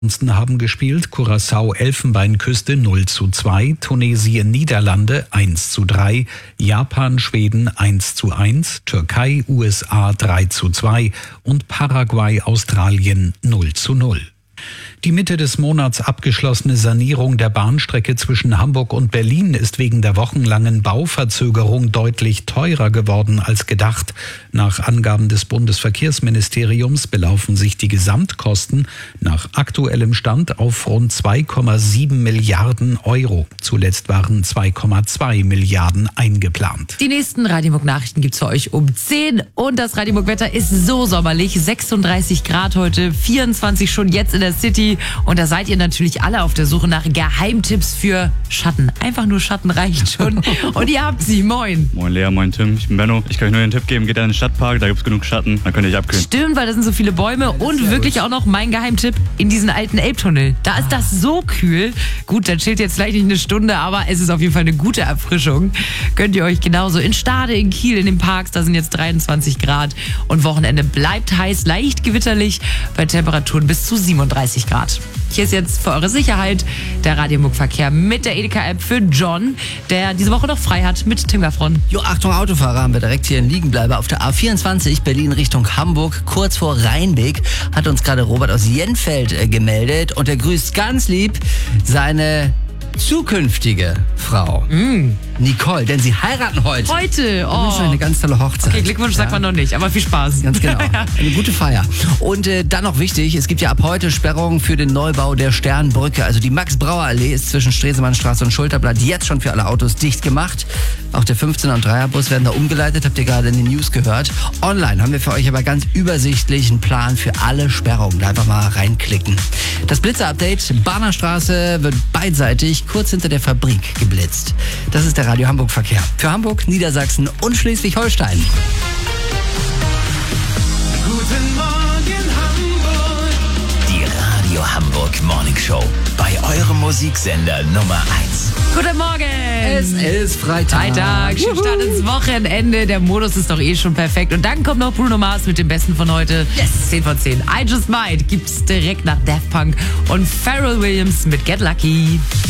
Ansonsten haben gespielt Curaçao Elfenbeinküste 0:2, Tunesien Niederlande 1:3, Japan Schweden 1:1, Türkei USA 3:2 und Paraguay Australien 0:0. Die Mitte des Monats abgeschlossene Sanierung der Bahnstrecke zwischen Hamburg und Berlin ist wegen der wochenlangen Bauverzögerung deutlich teurer geworden als gedacht. Nach Angaben des Bundesverkehrsministeriums belaufen sich die Gesamtkosten nach aktuellem Stand auf rund 2,7 Milliarden Euro. Zuletzt waren 2,2 Milliarden eingeplant. Die nächsten Radiomuck-Nachrichten gibt's für euch um 10 und das Radiomuck-Wetter ist so sommerlich. 36 Grad heute, 24 schon jetzt in der City. Und da seid ihr natürlich alle auf der Suche nach Geheimtipps für Schatten. Einfach nur Schatten reicht schon. Und ihr habt sie. Moin. Moin Lea, moin Tim, ich bin Benno. Ich kann euch nur den Tipp geben, geht in den Stadtpark, da gibt's genug Schatten, dann könnt ihr euch abkühlen. Stimmt, weil da sind so viele Bäume und wirklich auch noch mein Geheimtipp in diesen alten Elbtunnel. Da ist das so kühl. Gut, dann chillt jetzt vielleicht nicht eine Stunde, aber es ist auf jeden Fall eine gute Erfrischung. Könnt ihr euch genauso in Stade, in Kiel, in den Parks, da sind jetzt 23 Grad und Wochenende bleibt heiß, leicht gewitterlich bei Temperaturen bis zu 37 Grad. Hier ist jetzt für eure Sicherheit der Radiomuck-Verkehr mit der Edeka-App für John, der diese Woche noch frei hat mit Tim Gaffron. Jo, Achtung Autofahrer, haben wir direkt hier in Liegenbleibe auf der A24 Berlin Richtung Hamburg, kurz vor Rheinbeek, hat uns gerade Robert aus Jenfeld gemeldet und er grüßt ganz lieb seine zukünftige Frau, Nicole, denn sie heiraten heute. Heute, Ich wünsche euch eine ganz tolle Hochzeit. Okay, Glückwunsch sagt man noch nicht, aber viel Spaß. Ganz genau. Eine gute Feier. Und dann noch wichtig, es gibt ja ab heute Sperrungen für den Neubau der Sternbrücke. Also die Max-Brauer-Allee ist zwischen Stresemannstraße und Schulterblatt jetzt schon für alle Autos dicht gemacht. Auch der 15er und 3er Bus werden da umgeleitet, habt ihr gerade in den News gehört. Online haben wir für euch aber ganz übersichtlich einen Plan für alle Sperrungen. Da einfach mal reinklicken. Das Blitzer-Update, Bahnerstraße wird beidseitig kurz hinter der Fabrik geblitzt. Das ist der Radio Hamburg Verkehr. Für Hamburg, Niedersachsen und Schleswig-Holstein. Guten Morgen Hamburg. Die Radio Hamburg Morning Show. Bei eurem Musiksender Nummer 1. Guten Morgen! Es ist Freitag. Schön Start ins Wochenende. Der Modus ist doch eh schon perfekt. Und dann kommt noch Bruno Mars mit dem Besten von heute. Yes! 10 von 10. I Just Might gibt's direkt nach Daft Punk und Pharrell Williams mit Get Lucky.